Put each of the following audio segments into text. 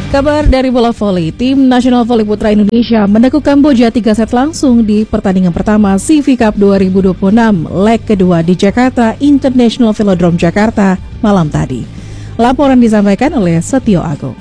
Kabar dari bola voli, tim nasional voli putra Indonesia menekuk Kamboja 3 set langsung di pertandingan pertama CV Cup 2026 leg kedua di Jakarta International Velodrome Jakarta malam tadi. Laporan disampaikan oleh Setio Agung.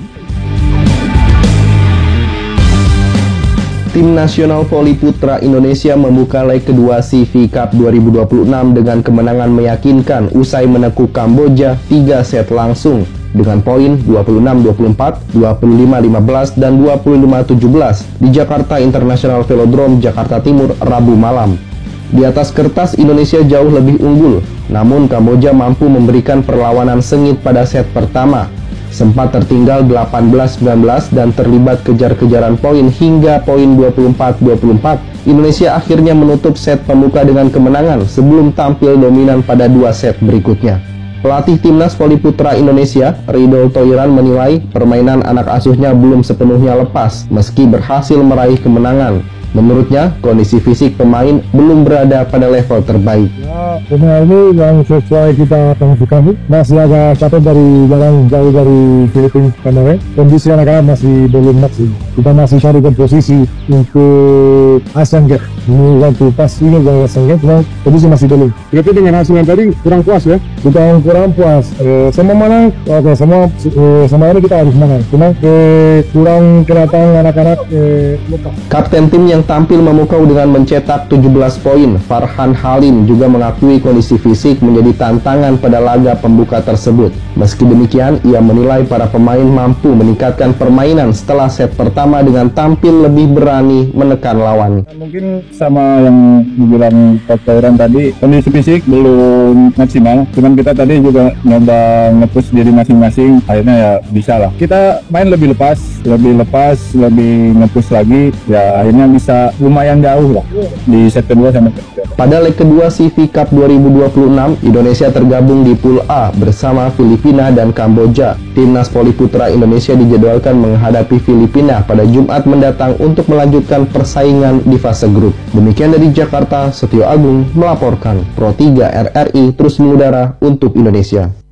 Tim nasional voli putra Indonesia membuka leg kedua CV Cup 2026 dengan kemenangan meyakinkan usai menekuk Kamboja 3 set langsung dengan poin 26-24, 25-15, dan 25-17 di Jakarta International Velodrome, Jakarta Timur, Rabu malam. Di atas kertas Indonesia jauh lebih unggul, namun Kamboja mampu memberikan perlawanan sengit pada set pertama. Sempat tertinggal 18-19 dan terlibat kejar-kejaran poin hingga poin 24-24. Indonesia akhirnya menutup set pembuka dengan kemenangan sebelum tampil dominan pada 2 set berikutnya. Pelatih Timnas Voli Putra Indonesia, Ridho Toiran, menilai permainan anak asuhnya belum sepenuhnya lepas meski berhasil meraih kemenangan. Menurutnya, kondisi fisik pemain belum berada pada level terbaik. Ya, pemain ini yang sesuai kita planifikasi, masih agak capek dari jalan jauh dari Filipina kemarin. Kondisi anak-anak masih belum maksimal. Kita masih cari posisi untuk Asian Games. Ini waktu pas ini dari Asian Games, kondisi masih belum. Tapi dengan hasil yang tadi kurang puas ya. Kita kurang puas. Semua mana? Oke, semua ini kita harus menang. Cuma kurang kelihatan anak-anak lupa. Kapten tim yang tampil memukau dengan mencetak 17 poin, Farhan Halim juga mengakui kondisi fisik menjadi tantangan pada laga pembuka tersebut. Meski demikian, ia menilai para pemain mampu meningkatkan permainan setelah set pertama dengan tampil lebih berani menekan lawan. Mungkin sama yang dibilang Pak Tauran tadi, kondisi fisik belum maksimal. Cuman kita tadi juga nyoba nge-push diri masing-masing, akhirnya ya bisa lah. Kita main lebih lepas, lebih nge-push lagi, ya akhirnya bisa lumayan jauh lah di set kedua sama ketiga. Pada leg kedua CV Cup 2026, Indonesia tergabung di Pool A bersama Filipina dan Kamboja. Timnas Voli Putra Indonesia dijadwalkan menghadapi Filipina pada Jumat mendatang untuk melanjutkan persaingan di fase grup. Demikian dari Jakarta, Setio Agung melaporkan. Pro 3 RRI terus mengudara untuk Indonesia.